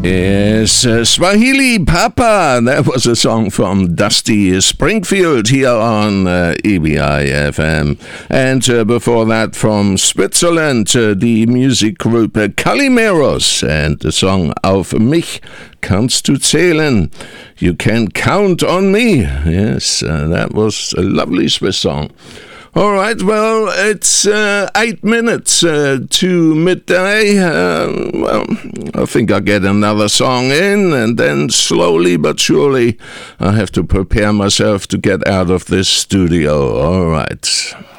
Yes, Swahili Papa. That was a song from Dusty Springfield here on EBI FM. And before that from Switzerland, the music group Calimeros and the song Auf mich kannst du zählen. You can count on me. Yes, that was a lovely Swiss song. All right, well, it's 8 minutes to midday. Well, I think I'll get another song in, and then slowly but surely I have to prepare myself to get out of this studio. All right.